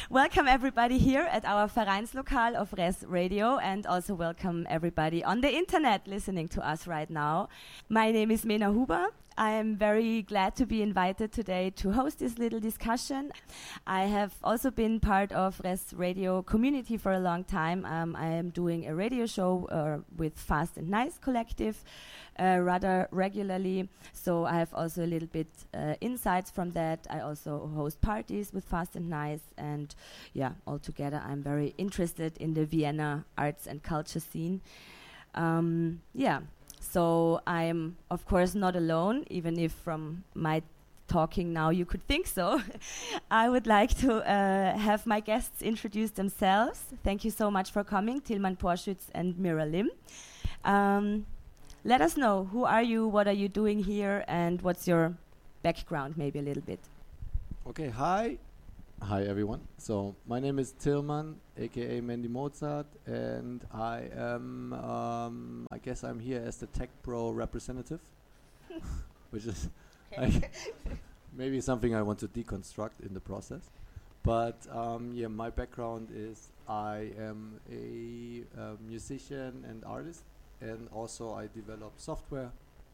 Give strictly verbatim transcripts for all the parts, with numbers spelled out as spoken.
Welcome everybody here at our Vereinslokal of Res Radio, and also welcome everybody on the internet listening to us right now. My name is Mena Huber. I am very glad to be invited today to host this little discussion. I have also been part of Res Radio community for a long time. Um, I am doing a radio show uh, with Fast and Nice Collective uh, rather regularly, so I have also a little bit uh, insights from that. I also host parties with Fast and Nice, and yeah, altogether I'm very interested in the Vienna arts and culture scene. Um, yeah. So I'm, of course, not alone, even if from my talking now you could think so. I would like to uh, have my guests introduce themselves. Thank you so much for coming, Tilman Porschütz and Mira Lim. Um, let us know, who are you, what are you doing here, and what's your background, maybe a little bit. Okay, hi. Hi, everyone. So my name is Tilman, a k a. Mandy Mozart, and I am, um, I guess I'm here as the Tech Pro representative, which is I maybe something I want to deconstruct in the process. But um, yeah, my background is I am a uh, musician and artist, and also I develop software,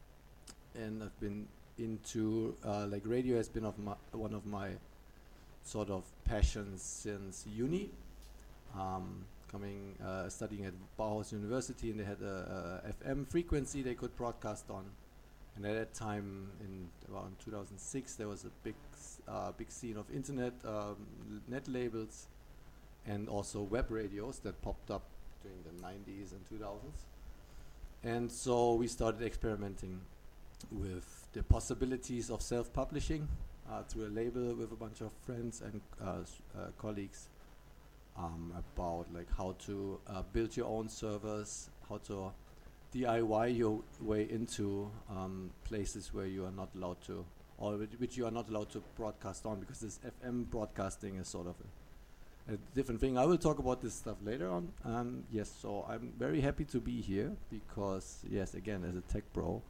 and I've been into, uh, like radio has been of my, one of my sort of passions since uni. Um, coming, uh, studying at Bauhaus University, and they had a, a F M frequency they could broadcast on. And at that time, in around two thousand six, there was a big, s- uh, big scene of internet, um, l- net labels, and also web radios that popped up during the nineties and two thousands. And so we started experimenting with the possibilities of self-publishing uh, through a label with a bunch of friends and uh, s- uh, colleagues um, about like how to uh, build your own servers, how to D I Y your way into um, places where you are not allowed to, or which, which you are not allowed to broadcast on, because this F M broadcasting is sort of a, a different thing. I will talk about this stuff later on. Um, yes, so I'm very happy to be here because, yes, again, as a tech bro,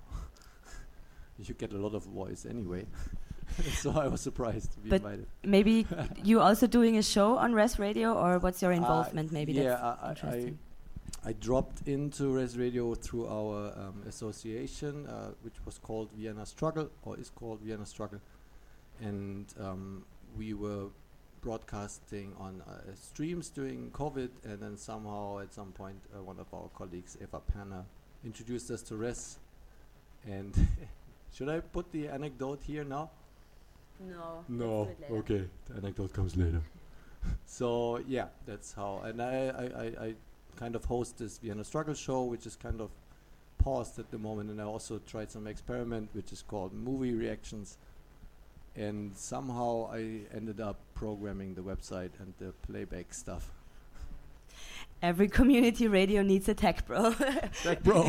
you get a lot of voice anyway. So I was surprised to be But invited. maybe you also doing a show on Res Radio, or what's your involvement? Uh, maybe yeah, that's I, I, interesting. I I dropped into Res Radio through our um, association, uh, which was called Vienna Struggle, or is called Vienna Struggle, and um, we were broadcasting on uh, streams during COVID, and then somehow at some point uh, one of our colleagues, Eva Perner, introduced us to Res. And should I put the anecdote here now? No. No, okay, the anecdote comes later. So yeah, that's how, and I, I, I, I kind of host this Vienna Struggle show, which is kind of paused at the moment, and I also tried some experiment, which is called Movie Reactions, and somehow I ended up programming the website and the playback stuff. Every community radio needs a tech bro. Tech bro.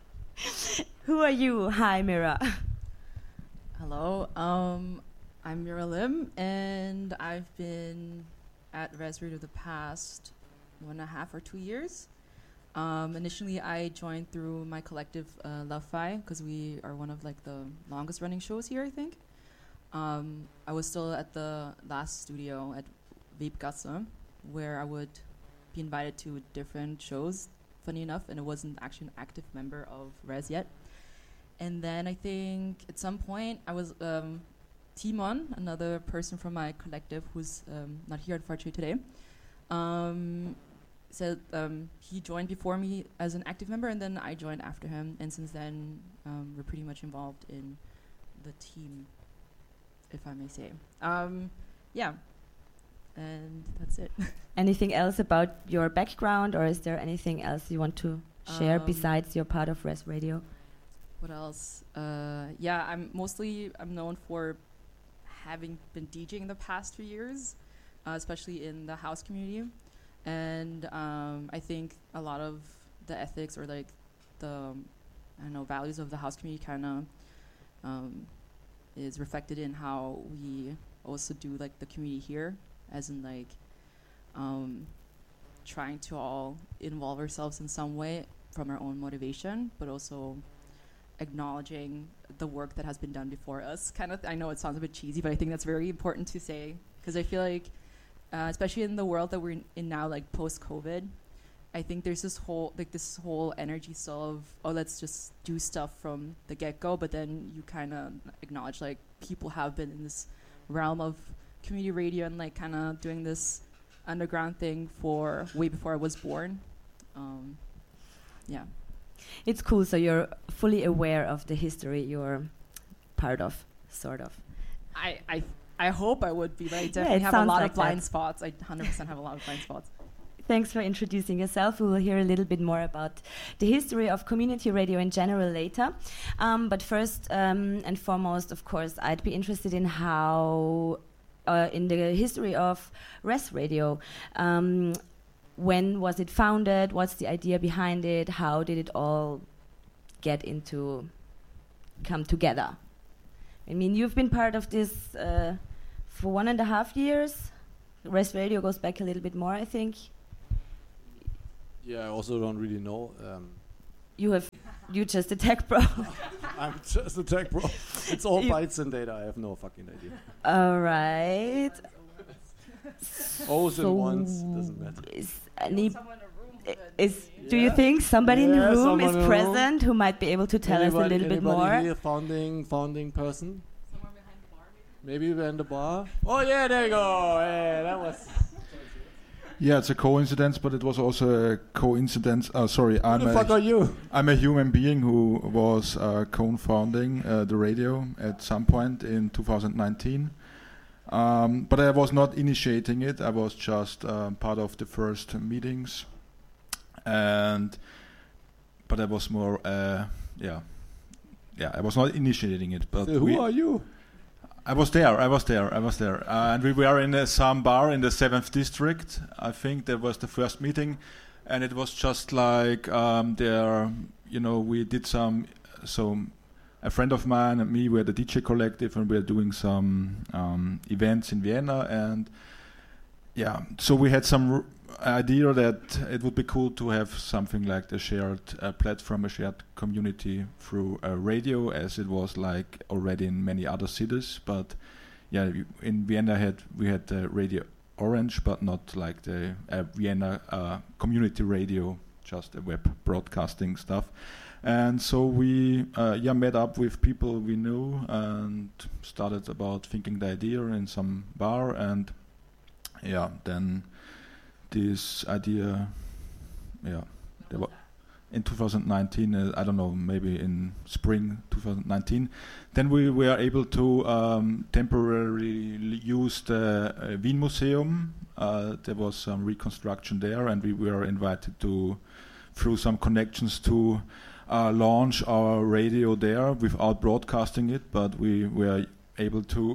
Who are you? Hi, Mira. Hello, um, I'm Mira Lim, and I've been at Res Radio the past one and a half or two years. Um, initially, I joined through my collective uh, Lo-Fi, because we are one of like the longest running shows here, I think. Um, I was still at the last studio at Webgasse, where I would be invited to different shows, funny enough, and it wasn't actually an active member of Res yet. And then I think at some point I was um, Timon, another person from my collective who's um, not here unfortunately today, um, said um, he joined before me as an active member, and then I joined after him. And since then, um, we're pretty much involved in the team, if I may say. Um, yeah, and that's it. Anything else about your background, or is there anything else you want to share Um, besides your part of Res Radio? What else? Uh, yeah, I'm mostly I'm known for having been DJing the past few years, uh, especially in the house community, and um, I think a lot of the ethics or like the um, I don't know values of the house community kind of um, is reflected in how we also do like the community here, as in like um, trying to all involve ourselves in some way from our own motivation, but also acknowledging the work that has been done before us. Kind of, th- I know it sounds a bit cheesy, but I think that's very important to say, because I feel like uh, especially in the world that we're in, in now, like post-COVID. I think there's this whole like this whole energy still of, oh, let's just do stuff from the get-go, but then you kind of acknowledge like people have been in this realm of community radio and like kind of doing this underground thing for way before I was born. Um, yeah. It's cool, so you're fully aware of the history you're part of, sort of. I I, I hope I would be, but I Yeah, definitely it have a sounds lot like of blind that. spots. I one hundred percent have a lot of blind spots. Thanks for introducing yourself. We will hear a little bit more about the history of community radio in general later. Um, but first um, and foremost, of course, I'd be interested in how, uh, in the history of Res Radio. Um, when was it founded? What's the idea behind it? How did it all get into, come together? I mean, you've been part of this uh, for one and a half years. Res Radio goes back a little bit more, I think. Yeah, I also don't really know. Um, You have, you just a tech bro. I'm just a tech bro. It's all You- bytes and data. I have no fucking idea. All right. O's So and ones doesn't matter. Is any, i- is do you Yeah. think somebody in the Yeah, room someone is in the room. present who might be able to tell us a Anybody- little bit anybody more? Here, founding founding person. Maybe behind the bar. Oh yeah, there you go. Yeah, that was. Yeah, it's a coincidence, but it was also a coincidence. Oh, sorry, Who I'm the fuck a, are you? I'm a human being who was uh, co-founding uh, the radio at some point in two thousand nineteen. Um, but I was not initiating it. I was just um, part of the first meetings, and but I was more, uh, yeah, yeah. I was not initiating it. But So we- who are you? I was there. I was there. I was there, uh, and we were in uh, some bar in the seventh district. I think that was the first meeting, and it was just like um, there. You know, we did some. So, a friend of mine and me were the D J collective, and we were doing some um, events in Vienna, and yeah. So we had some r- idea that it would be cool to have something like the shared uh, platform, a shared community through uh, radio, as it was like already in many other cities. But yeah, you- in Vienna had we had uh, Radio Orange, but not like the uh, Vienna uh, community radio, just a web broadcasting stuff. And so we uh, yeah met up with people we knew and started about thinking the idea in some bar, and yeah, then this idea, yeah, there wa- in two thousand nineteen, uh, I don't know, maybe in spring two thousand nineteen, then we were able to um, temporarily l- use the uh, Wien Museum. Uh, there was some reconstruction there, and we were invited to, through some connections, to uh, launch our radio there without broadcasting it, but we were able to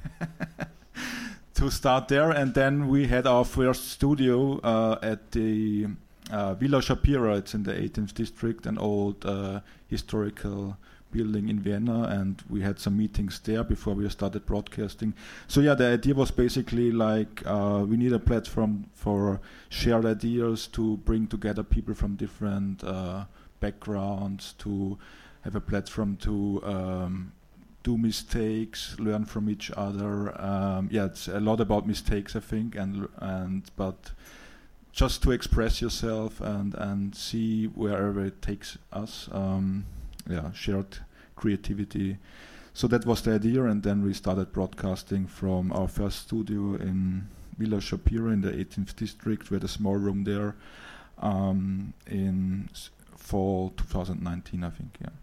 to start there, and then we had our first studio uh, at the uh, Villa Shapira. It's in the eighteenth district, an old uh, historical building in Vienna, and we had some meetings there before we started broadcasting. So yeah, the idea was basically like uh, we need a platform for shared ideas to bring together people from different uh, backgrounds, to have a platform to um, do mistakes, learn from each other. Um, yeah, it's a lot about mistakes, I think, and and but just to express yourself and and see wherever it takes us. Um, yeah, shared creativity. So that was the idea, and then we started broadcasting from our first studio in Villa Shapira in the eighteenth district. We had a small room there um, in s- fall two thousand nineteen, I think. Yeah.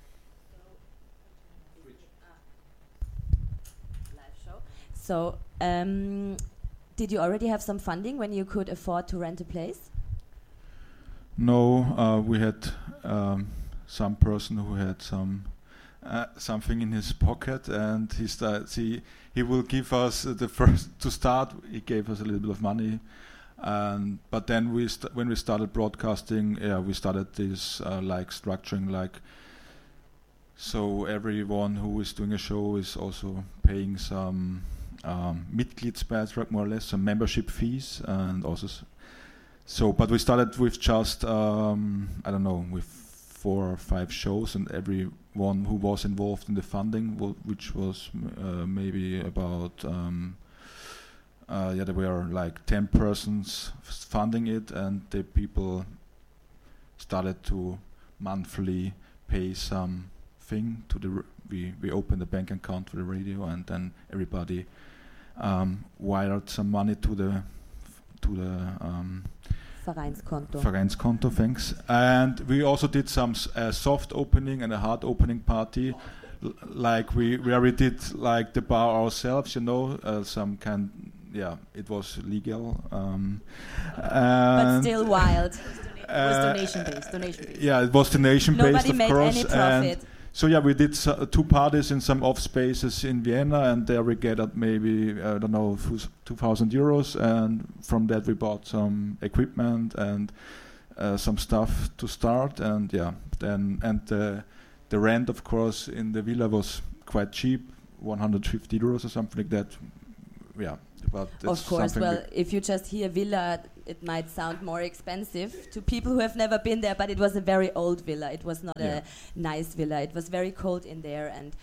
Live show. So, um, did you already have some funding when you could afford to rent a place? No, uh, we had um, some person who had some uh, something in his pocket, and he starts. He he will give us uh, the first to start. He gave us a little bit of money, and but then we st- when we started broadcasting, yeah, we started this uh, like structuring like. So everyone who is doing a show is also paying some um, Mitgliedsbeitrag, more or less, some membership fees, and also. S- So, but we started with just, um, I don't know, with four or five shows, and everyone who was involved in the funding, w- which was uh, maybe about um, uh, yeah, there were like ten persons f- funding it, and the people started to monthly pay some thing to the. R- we we opened a bank account for the radio, and then everybody um, wired some money to the f- to the. Um, Vereinskonto. Vereinskonto, thanks. And we also did some s- uh, soft opening and a hard opening party, l- like we where we did like the bar ourselves, you know, uh, some kind. Yeah, it was legal, um, But still wild. It was uh, donation based. Donation based. yeah, it was donation based, Nobody of made course. any And profit. so yeah, we did s- uh, two parties in some off spaces in Vienna, and there we gathered maybe I don't know two thousand euros, and from that we bought some equipment and uh, some stuff to start, and yeah, then and the the rent, of course, in the villa was quite cheap, one hundred fifty euros or something like that. Yeah, but Of it's course, something well, we- if you just hear villa, it might sound more expensive to people who have never been there, but it was a very old villa. It was not Yeah. a nice villa. It was very cold in there, and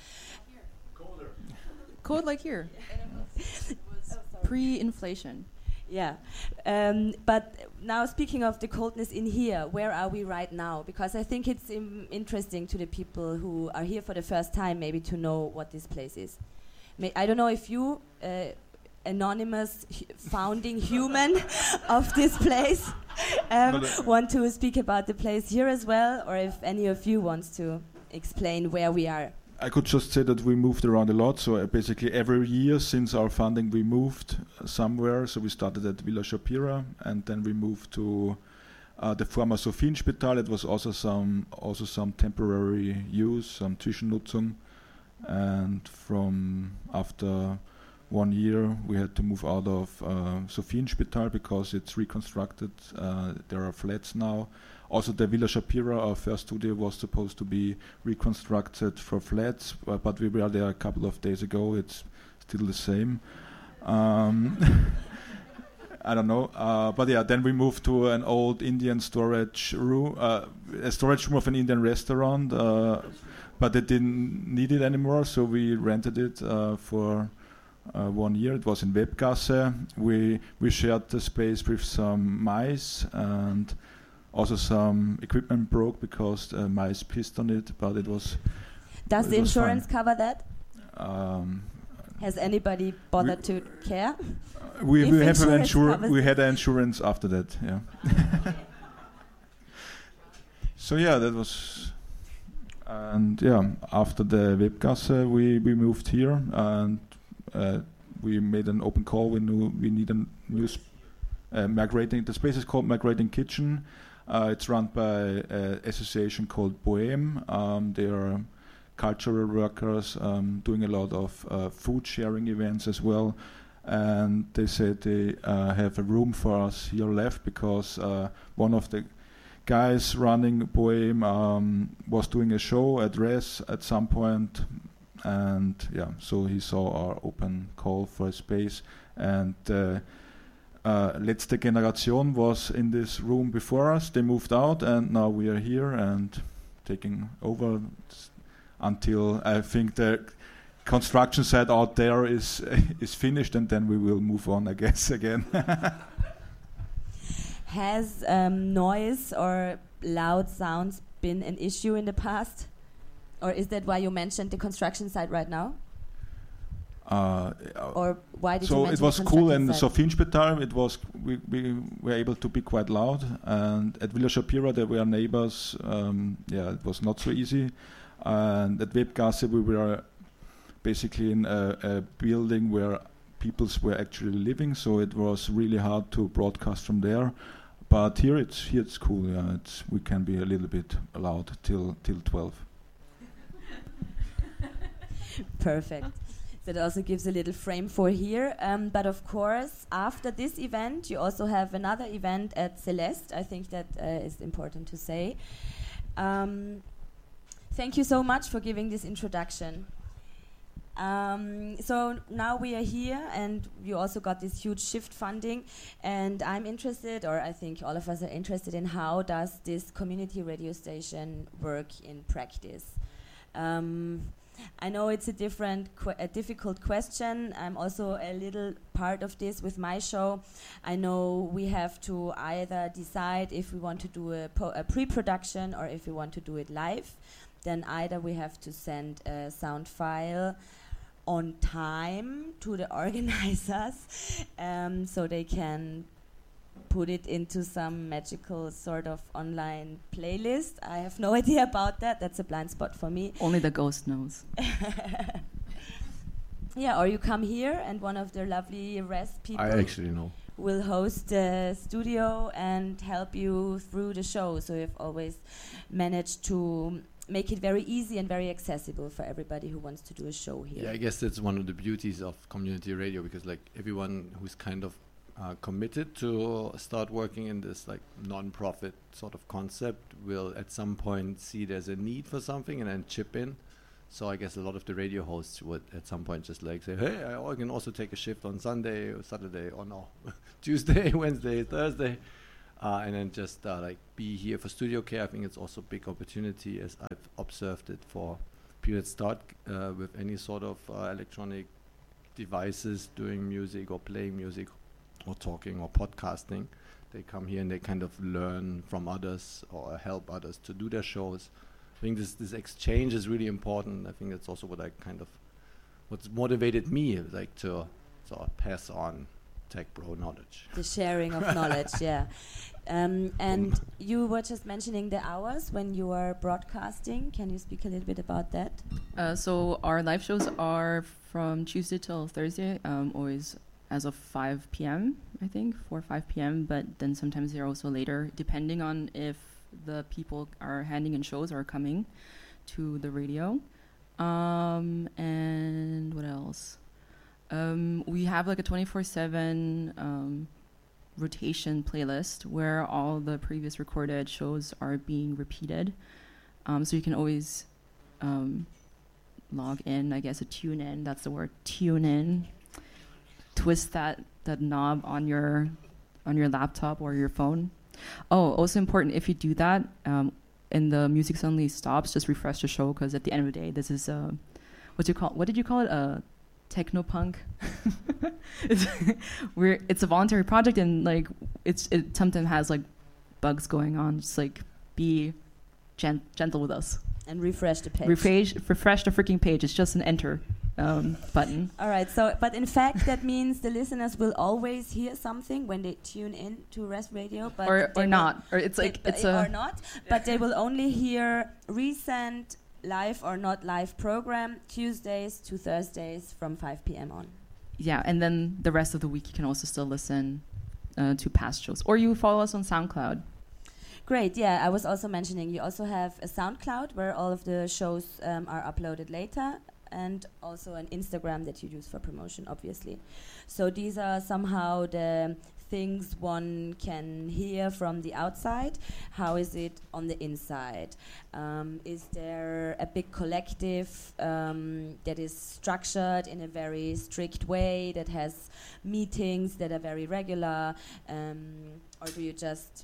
Cold like here. Pre-inflation. yeah. Um, but now speaking of the coldness in here, where are we right now? Because I think it's im- interesting to the people who are here for the first time, maybe to know what this place is. May I don't know if you, uh, anonymous hu- founding human of this place, um, But, uh, want to speak about the place here as well, or if any of you wants to explain where we are. I could just say that we moved around a lot. So uh, basically, every year since our funding, we moved uh, somewhere. So we started at Villa Shapira, and then we moved to uh, the former Sophienspital. It was also some also some temporary use, some Zwischennutzung, and from after one year, we had to move out of uh, Sophienspital because it's reconstructed. Uh, there are flats now. Also, the Villa Shapira, our first studio, was supposed to be reconstructed for flats, uh, but we were there a couple of days ago. It's still the same. Um, I don't know, uh, but yeah. Then we moved to an old Indian storage room, uh, a storage room of an Indian restaurant, uh, but they didn't need it anymore, so we rented it uh, for. Uh, one year. It was in Webgasse. We we shared the space with some mice, and also some equipment broke because uh, mice pissed on it. But it was Does it the was insurance fine. cover that? Um, Has anybody bothered to care? we If we have an insurance insur- covers we it. had an insurance after that. Yeah. So yeah, that was. And yeah, after the Webgasse, we we moved here and. Uh, we made an open call. We knew we need a new sp- uh, migrating. The space is called Migrating Kitchen. Uh, it's run by an association called Bohem. Um, they are cultural workers um, doing a lot of uh, food sharing events as well. And they said they uh, have a room for us here left because uh, one of the guys running Bohem um, was doing a show at Res at some point. And yeah, so he saw our open call for a space, and uh, uh, Letzte Generation was in this room before us. They moved out, and now we are here and taking over s- until I think the construction site out there is is finished, and then we will move on, I guess, again. Has um, noise or loud sounds been an issue in the past? Or is that why you mentioned the construction site right now? Uh, Or why did you so mention it was the cool construction in site? Sophienspital. It was we, we were able to be quite loud, and at Villa Shapira there were neighbors. Um, yeah, it was not so easy. And at Webgasse we were basically in a, a building where peoples were actually living, so it was really hard to broadcast from there. But here it's here it's cool. Yeah, it's we can be a little bit loud till till twelve. Perfect. That also gives a little frame for here. Um, but of course, after this event, you also have another event at Celeste. I think that uh, is important to say. Um, thank you so much for giving this introduction. Um, so now we are here, and you also got this huge shift funding, and I'm interested, or I think all of us are interested in how does this community radio station work in practice. Um, I know it's a different, qu- a difficult question. I'm also a little part of this with my show. I know we have to either decide if we want to do a, po- a pre-production or if we want to do it live. Then either we have to send a sound file on time to the organizers, um, so they can put it into some magical sort of online playlist. I have no idea about that. That's a blind spot for me. Only the ghost knows. Yeah, or you come here and one of the lovely Res people I actually know. will host the studio and help you through the show. So you've always managed to make it very easy and very accessible for everybody who wants to do a show here. Yeah, I guess that's one of the beauties of community radio, because like everyone who's kind of uh, committed to start working in this like non-profit sort of concept will at some point see there's a need for something and then chip in. So I guess a lot of the radio hosts would at some point just like say, hey, I can also take a shift on Sunday or Saturday or no, Tuesday, Wednesday, Thursday. Uh, and then just uh, like be here for studio care. I think it's also a big opportunity, as I've observed it for people that start uh, with any sort of uh, electronic devices, doing music or playing music or talking or podcasting. They come here and they kind of learn from others or help others to do their shows. I think this this exchange is really important. I think that's also what I kind of, what's motivated me, like to sort of pass on Tech Bro knowledge. The sharing of knowledge, yeah. Um, and you were just mentioning the hours when you are broadcasting. Can you speak a little bit about that? Uh, so our live shows are from Tuesday till Thursday, um, always as of five p.m., I think, four or five p.m., but then sometimes they're also later, depending on if the people are handing in shows or coming to the radio. Um, and what else? Um, we have like a twenty-four seven um, rotation playlist where all the previous recorded shows are being repeated. Um, so you can always um, log in, I guess, a tune in. That's the word, tune in. Twist that, that knob on your on your laptop or your phone. Oh, also important, if you do that, um, and the music suddenly stops, just refresh the show, because at the end of the day, this is uh, what you call what did you call it? Uh, Technopunk. it's we're it's a voluntary project, and like it's it sometimes has like bugs going on. Just like be gen- gentle with us and refresh the page. Refresh refresh the freaking page. It's just an enter um, button. All right. So, but in fact, that means the listeners will always hear something when they tune in to Res Radio, but or or not, or it's like it's a or not, but they will only hear recent live or not live program Tuesdays to Thursdays from five p.m. on. Yeah, and then the rest of the week you can also still listen uh, to past shows, or you follow us on SoundCloud. Great, yeah. I was also mentioning you also have a SoundCloud where all of the shows um, are uploaded later, and also an Instagram that you use for promotion, obviously. So these are somehow the things one can hear from the outside. How is it on the inside? Um, is there a big collective um, that is structured in a very strict way, that has meetings that are very regular? Um, or do you just,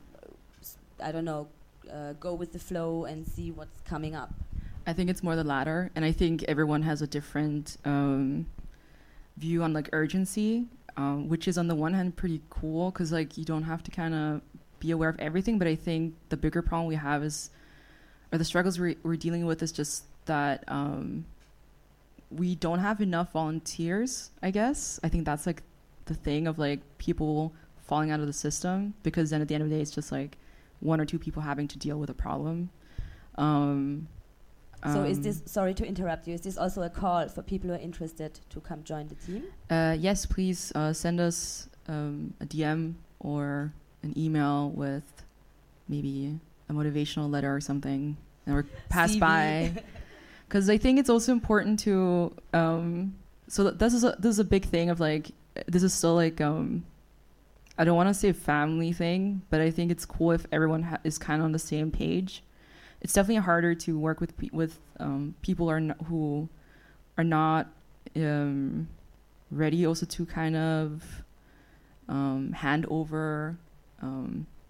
I don't know, uh, go with the flow and see what's coming up? I think it's more the latter, and I think everyone has a different um, view on like urgency. Um, which is on the one hand pretty cool, because like you don't have to kind of be aware of everything. But I think the bigger problem we have is, or the struggles we're, we're dealing with is just that um, we don't have enough volunteers, I guess. I think that's like the thing of like people falling out of the system, because then at the end of the day, it's just like one or two people having to deal with a problem. Um, So um, is this, sorry to interrupt you, is this also a call for people who are interested to come join the team? Uh, yes, please uh, send us um, a D M or an email with maybe a motivational letter or something, or pass C V. by. Because I think it's also important to. Um, so th- this is a, this is a big thing of like this is still like um, I don't want to say a family thing, but I think it's cool if everyone ha- is kind of on the same page. It's definitely harder to work with pe- with um, people are n- who are not um, ready also to kind of um, hand over um,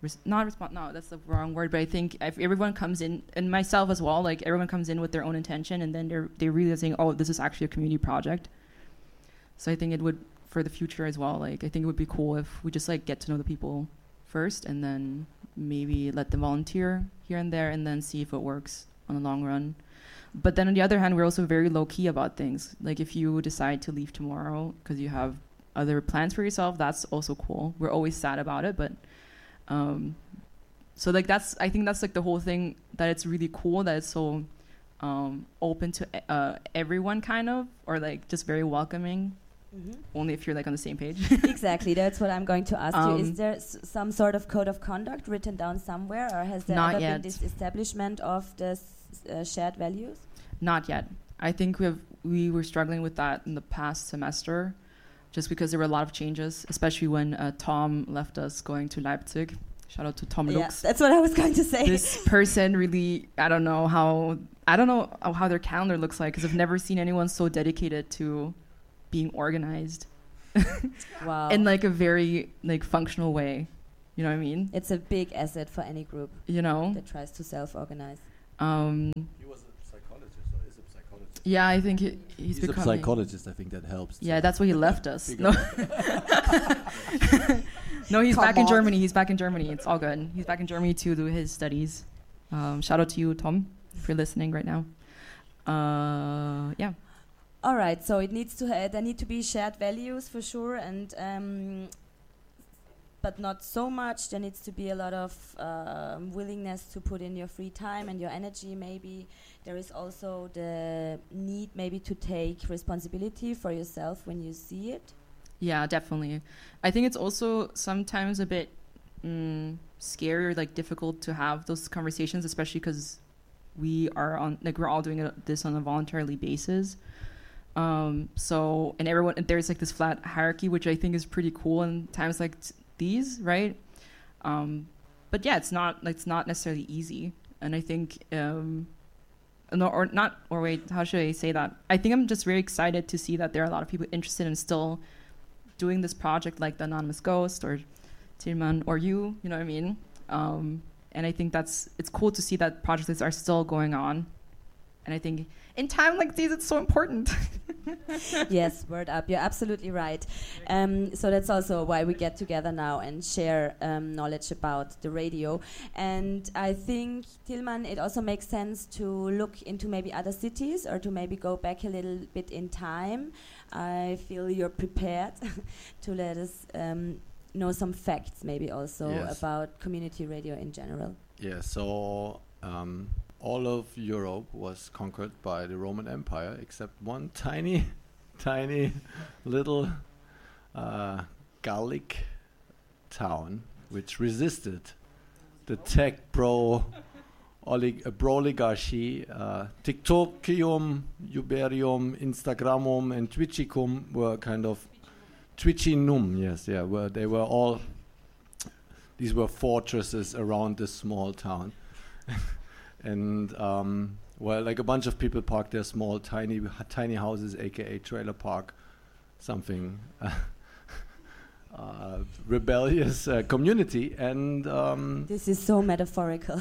res- not respond. No, that's the wrong word. But I think if everyone comes in, and myself as well, like everyone comes in with their own intention, and then they're they're realizing, oh, this is actually a community project. So I think it would, for the future as well, like I think it would be cool if we just like get to know the people first, and then maybe let them volunteer here and there, and then see if it works on the long run. But then on the other hand, we're also very low key about things. Like if you decide to leave tomorrow because you have other plans for yourself, that's also cool. We're always sad about it, but um, so like that's, I think that's like the whole thing, that it's really cool that it's so um, open to uh, everyone kind of, or like just very welcoming. Mm-hmm. Only if you're like on the same page. Exactly, that's what I'm going to ask um, you. Is there s- some sort of code of conduct written down somewhere, or has there Not ever yet. been this establishment of the s- uh, shared values? Not yet. I think we have we were struggling with that in the past semester, just because there were a lot of changes, especially when uh, Tom left us going to Leipzig. Shout out to Tom Yeah, Lux. that's what I was going to say. This person really, I don't know how, I don't know how their calendar looks like, because I've never seen anyone so dedicated to being organized. Wow. In like a very like functional way. You know what I mean? It's a big asset for any group You know? that tries to self-organize. Um, He was a psychologist, or is a psychologist. yeah, I think he, he's, He's a becoming... psychologist. I think that helps. Yeah, to that's why he left us. figure No, out. no, he's Come back in on. Germany. He's back in Germany. It's all good. He's back in Germany to do his studies. Um, shout out to you, Tom, if you're listening right now. Uh, yeah. All right, so it needs to ha- there need to be shared values for sure, and um, but not so much. There needs to be a lot of um willingness to put in your free time and your energy. Maybe there is also the need maybe to take responsibility for yourself when you see it. Yeah, definitely. I think it's also sometimes a bit mm, scary or like difficult to have those conversations, especially because we are on like we're all doing it, this on a voluntarily basis. Um, so and everyone and there's like this flat hierarchy, which I think is pretty cool in times like t- these, right? Um, but yeah, it's not like it's not necessarily easy, and I think um, no, or not, or wait, how should I say that? I think I'm just very excited to see that there are a lot of people interested in still doing this project, like the Anonymous Ghost or Tilman or you, you know what I mean? Um, and I think that's it's cool to see that projects are still going on, and I think in time like these, it's so important. Yes, word up. You're absolutely right. Um, so that's also why we get together now and share um, knowledge about the radio. And I think, Tilman, it also makes sense to look into maybe other cities or to maybe go back a little bit in time. I feel you're prepared to let us um, know some facts maybe also Yes. about community radio in general. Yeah, so um, all of Europe was conquered by the Roman Empire, except one tiny, tiny little uh, Gallic town which resisted the tech bro olig- uh, broligarchy. Uh, TikTokium, Uberium, Instagramum, and Twitchicum were kind of Twitchinum. Yes, yeah, were they were all. These were fortresses around this small town. And, um, well, like a bunch of people parked their small, tiny tiny houses, a k a trailer park, something, uh, uh, rebellious uh, community. And, um, This is so metaphorical.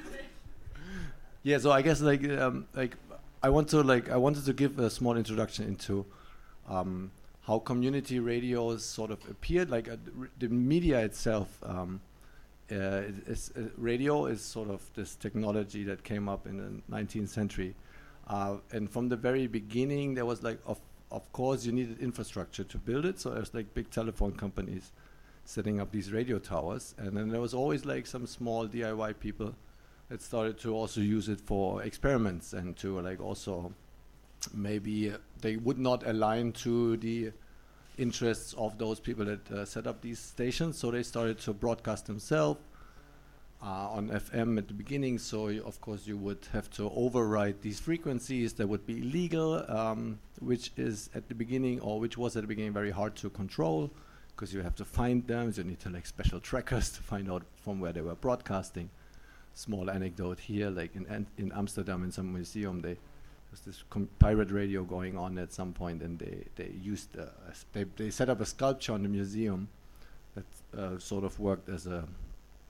yeah, so I guess, like, um, like I want to, like, I wanted to give a small introduction into um, how community radios sort of appeared, like uh, r- the media itself. Um, uh, it, it's, uh, radio is sort of this technology that came up in the nineteenth century, uh, and from the very beginning, there was like, of of course, you needed infrastructure to build it. So there's like big telephone companies setting up these radio towers, and then there was always like some small D I Y people that started to also use it for experiments and to like also maybe uh, they would not align to the interests of those people that uh, set up these stations, so they started to broadcast themselves uh, on F M at the beginning. So y- of course you would have to override these frequencies that would be illegal, um, which is at the beginning, or which was at the beginning very hard to control, because you have to find them. So you need to like special trackers to find out from where they were broadcasting. Small anecdote here, like in An- in Amsterdam in some museum, they there's this com- pirate radio going on at some point, and they they used uh, a s- they they set up a sculpture in the museum that uh, sort of worked as a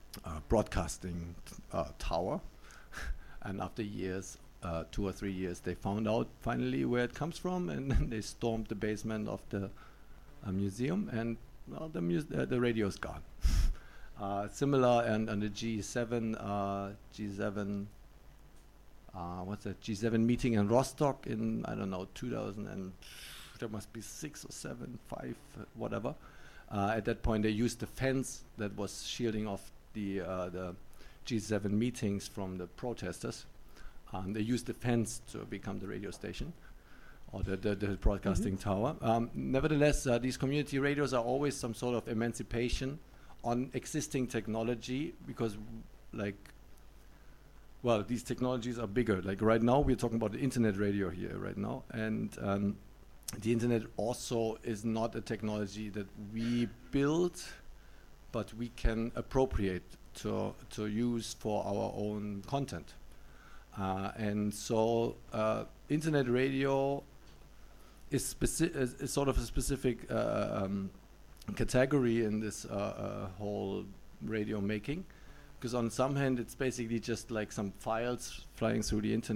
uh, broadcasting uh, tower. And after years, uh, two or three years, they found out finally where it comes from, and then they stormed the basement of the uh, museum, and well, the, mus uh, the radio's gone. uh, similar, and on the G seven, uh, G seven, uh, what's that? G seven meeting in Rostock in I don't know two thousand, and there must be six or seven, five, uh, whatever. Uh, at that point, they used the fence that was shielding off the uh, the G seven meetings from the protesters. Um, they used the fence to become the radio station, or the, the, the broadcasting mm-hmm. tower. Um, nevertheless, uh, these community radios are always some sort of emancipation on existing technology, because, like, well, these technologies are bigger. Like right now, we're talking about the internet radio here right now, and um, the internet also is not a technology that we build, but we can appropriate to to use for our own content. Uh, and so uh, internet radio is, speci is, is sort of a specific uh, um, category in this uh, uh, whole radio making, because on some hand it's basically just like some files flying through the internet